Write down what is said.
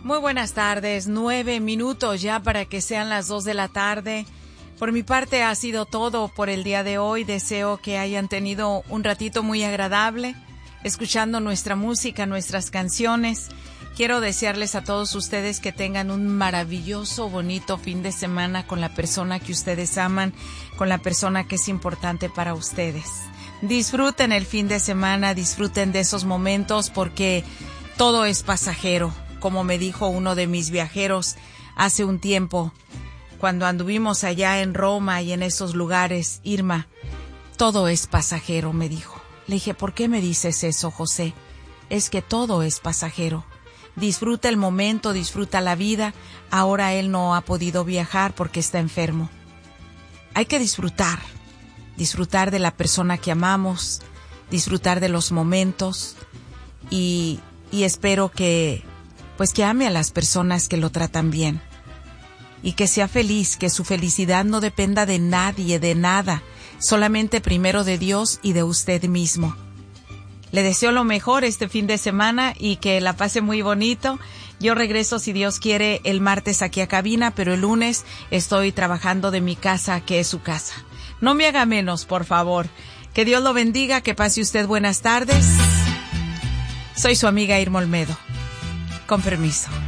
Muy buenas tardes, 9 minutos ya para que sean las 2 de la tarde. Por mi parte ha sido todo por el día de hoy. Deseo que hayan tenido un ratito muy agradable escuchando nuestra música, nuestras canciones. Quiero desearles a todos ustedes que tengan un maravilloso, bonito fin de semana con la persona que ustedes aman, con la persona que es importante para ustedes. Disfruten el fin de semana, disfruten de esos momentos porque todo es pasajero. Como me dijo uno de mis viajeros hace un tiempo, cuando anduvimos allá en Roma y en esos lugares, Irma, todo es pasajero, me dijo. Le dije, ¿por qué me dices eso, José? Es que todo es pasajero. Disfruta el momento, disfruta la vida. Ahora él no ha podido viajar porque está enfermo. Hay que disfrutar de la persona que amamos, disfrutar de los momentos y espero que ame a las personas que lo tratan bien y que sea feliz, que su felicidad no dependa de nadie, de nada, solamente primero de Dios y de usted mismo. Le deseo lo mejor este fin de semana y que la pase muy bonito. Yo regreso, si Dios quiere, el martes aquí a cabina, pero el lunes estoy trabajando de mi casa, que es su casa. No me haga menos, por favor. Que Dios lo bendiga, que pase usted buenas tardes. Soy su amiga Irma Olmedo. Con permiso.